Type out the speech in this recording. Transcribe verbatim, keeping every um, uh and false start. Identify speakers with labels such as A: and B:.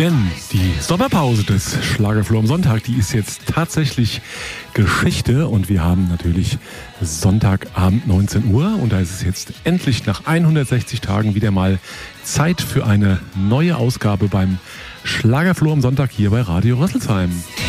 A: Denn die Sommerpause des Schlagerfloh am Sonntag, die ist jetzt tatsächlich Geschichte. Und wir haben natürlich Sonntagabend neunzehn Uhr. Und da ist es jetzt endlich nach hundertsechzig Tagen wieder mal Zeit für eine neue Ausgabe beim Schlagerfloh am Sonntag hier bei Radio Rüsselsheim.